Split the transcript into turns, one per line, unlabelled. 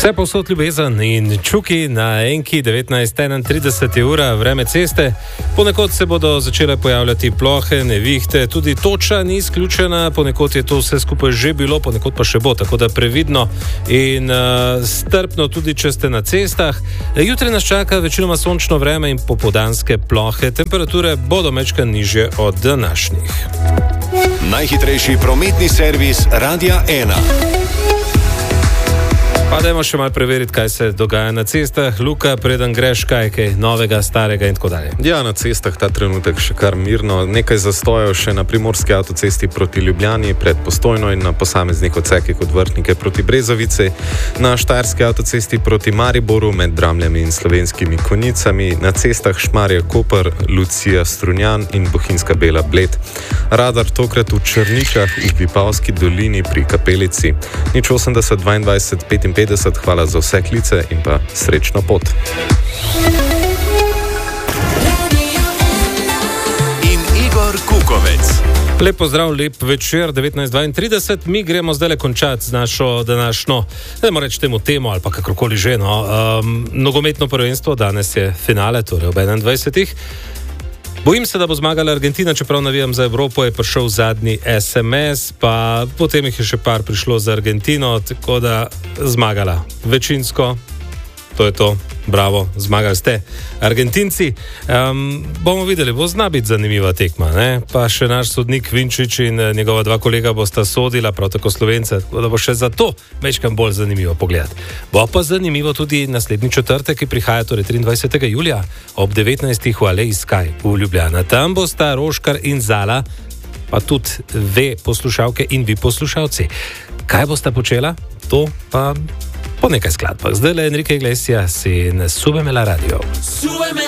Vse povsod ljubezen in čuki na enki 19:31 ura, vreme ceste. Ponekod se bodo začele pojavljati plohe, nevihte, tudi toča ni izključena, ponekod je to vse skupaj že bilo, ponekod pa še bo, tako da previdno in strpno tudi, če ste na cestah. Jutri nas čaka večinoma sončno vreme in popoldanske plohe, temperature bodo mečkaj nižje od današnjih.
Najhitrejši prometni servis Radia 1.
Pa dajmo še malo preveriti, kaj se dogaja na cestah. Luka, preden greš, kaj novega, starega in tako dalje.
Ja, na cestah ta trenutek še kar mirno. Nekaj zastojev še na primorski avtocesti proti Ljubljani, pred Postojno in na posameznih odsekih od Vrhnike proti Brezovici, na štajerski avtocesti proti Mariboru med Dramljami in Slovenskimi Konjicami, na cestah Šmarje-Koper, Lucija Strunjan in Bohinjska Bela Bled. Radar tokrat v Črnikah v Vipavski dolini pri Kapelici. 080 22 55, hvala za vse klice in pa srečno pot.
In Igor Kukovec.
Lep pozdrav, lep večer, 19:32. Mi gremo zdaj končati z našo današnjo, dajmo reči temu temo ali pa kakorkoli že, nogometno prvenstvo. Danes je finale, torej ob 21. Bojim se, da bo zmagala Argentina, čeprav navijam za Evropo, je prišel zadnji SMS, pa potem jih je še par prišlo za Argentino, tako da zmagala večinsko. To je to, bravo, zmagali ste Argentinci. Bomo videli, bo zna biti zanimiva tekma, ne? Pa še naš sodnik Vinčič in njegova dva kolega bosta sodila, prav tako Slovence, tako da bo še zato večkrat bolj zanimivo pogledati. Bo pa zanimivo tudi naslednji četrtek, ki prihaja, torej 23. julija ob 19. v Aleji Sky v Ljubljana. Tam bosta Roškar in Zala, pa tudi ve poslušalke in vi poslušalci. Kaj bosta počela? To pa po nekaj skladbah. Zdaj le Enrique Iglesias in Súbeme la radio.